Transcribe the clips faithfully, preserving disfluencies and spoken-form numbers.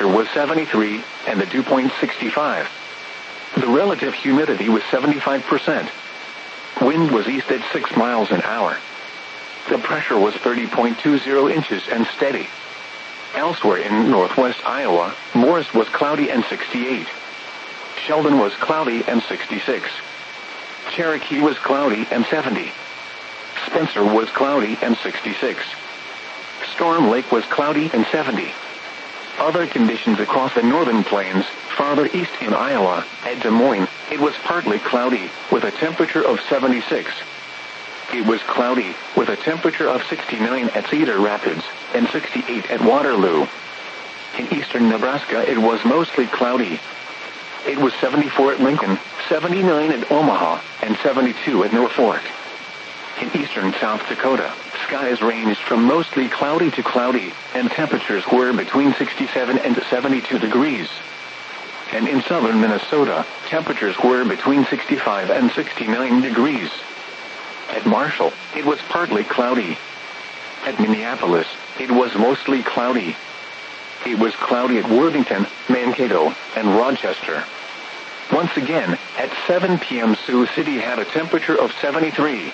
temperature was seventy-three, and the dew point sixty-five. The relative humidity was seventy-five percent. Wind was east at six miles an hour. The pressure was thirty point two zero inches and steady. Elsewhere in northwest Iowa, Morris was cloudy and sixty-eight. Sheldon was cloudy and sixty-six. Cherokee was cloudy and seventy. Spencer was cloudy and sixty-six. Storm Lake was cloudy and seventy. Other conditions across the northern plains, farther east in Iowa, at Des Moines, it was partly cloudy, with a temperature of seventy-six. It was cloudy, with a temperature of sixty-nine at Cedar Rapids, and sixty-eight at Waterloo. In eastern Nebraska it was mostly cloudy. It was seventy-four at Lincoln, seventy-nine at Omaha, and seventy-two at Norfolk. In eastern South Dakota, skies ranged from mostly cloudy to cloudy, and temperatures were between sixty-seven and seventy-two degrees. And in southern Minnesota, temperatures were between sixty-five and sixty-nine degrees. At Marshall, it was partly cloudy. At Minneapolis, it was mostly cloudy. It was cloudy at Worthington, Mankato, and Rochester. Once again, at seven p.m. Sioux City had a temperature of seventy-three.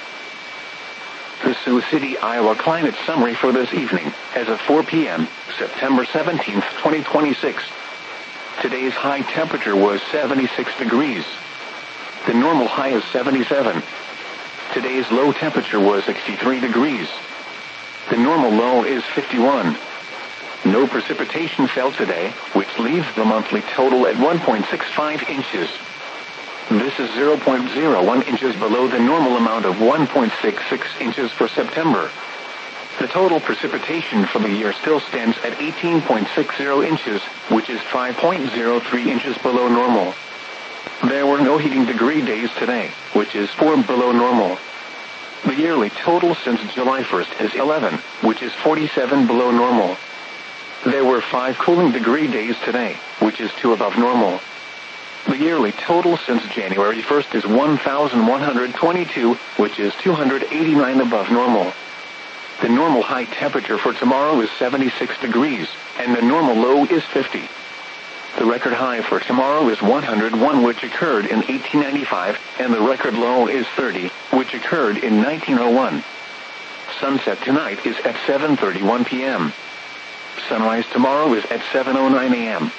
The Sioux City, Iowa climate summary for this evening, as of four p.m., September seventeenth, twenty twenty-six. Today's high temperature was seventy-six degrees. The normal high is seventy-seven. Today's low temperature was sixty-three degrees. The normal low is fifty-one. No precipitation fell today, which leaves the monthly total at one point six five inches. This is zero point zero one inches below the normal amount of one point six six inches for September. The total precipitation for the year still stands at eighteen point six zero inches, which is five point zero three inches below normal. There were no heating degree days today, which is four below normal. The yearly total since July first is eleven, which is forty-seven below normal. There were five cooling degree days today, which is two above normal. The yearly total since January first is one thousand one hundred twenty-two, which is two hundred eighty-nine above normal. The normal high temperature for tomorrow is seventy-six degrees, and the normal low is fifty. The record high for tomorrow is one hundred one, which occurred in eighteen ninety-five, and the record low is thirty, which occurred in nineteen oh one. Sunset tonight is at seven thirty-one p.m. Sunrise tomorrow is at seven oh nine a.m.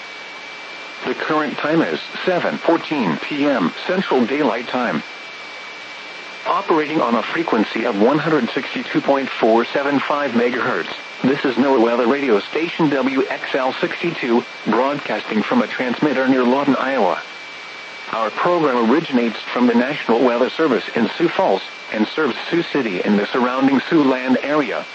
The current time is seven fourteen p.m. Central Daylight Time. Operating on a frequency of one hundred sixty-two point four seven five megahertz, this is NOAA Weather Radio Station W X L sixty-two, broadcasting from a transmitter near Lawton, Iowa. Our program originates from the National Weather Service in Sioux Falls, and serves Sioux City and the surrounding Siouxland area.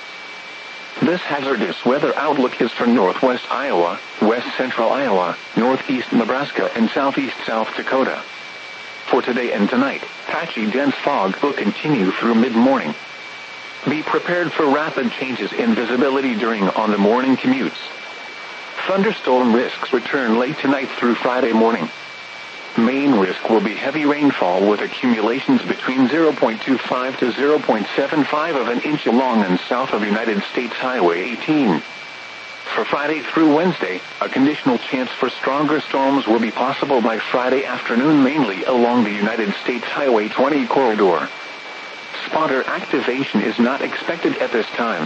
This hazardous weather outlook is for northwest Iowa, west central Iowa, northeast Nebraska, and southeast South Dakota. For today and tonight, patchy dense fog will continue through mid-morning. Be prepared for rapid changes in visibility during on-the-morning commutes. Thunderstorm risks return late tonight through Friday morning. Main risk will be heavy rainfall with accumulations between zero point two five to zero point seven five of an inch along and south of United States Highway eighteen. For Friday through Wednesday, a conditional chance for stronger storms will be possible by Friday afternoon, mainly along the United States Highway twenty corridor. Spotter activation is not expected at this time.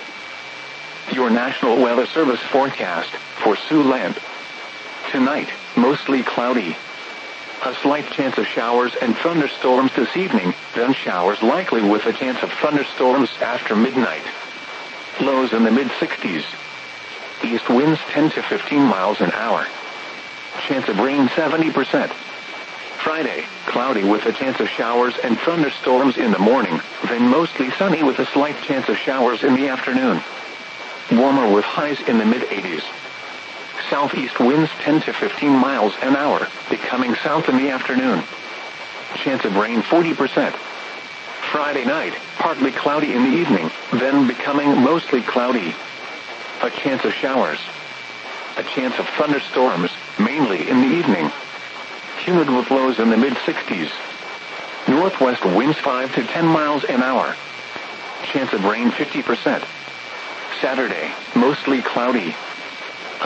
Your National Weather Service forecast for Siouxland. Tonight, mostly cloudy. A slight chance of showers and thunderstorms this evening, then showers likely with a chance of thunderstorms after midnight. Lows in the mid-sixties. East winds ten to fifteen miles an hour. Chance of rain seventy percent. Friday, cloudy with a chance of showers and thunderstorms in the morning, then mostly sunny with a slight chance of showers in the afternoon. Warmer with highs in the mid-eighties. Southeast winds ten to fifteen miles an hour, becoming south in the afternoon. Chance of rain forty percent. Friday night, partly cloudy in the evening, then becoming mostly cloudy. A chance of showers. A chance of thunderstorms, mainly in the evening. Humid with lows in the mid-sixties. Northwest winds five to ten miles an hour. Chance of rain fifty percent. Saturday, mostly cloudy.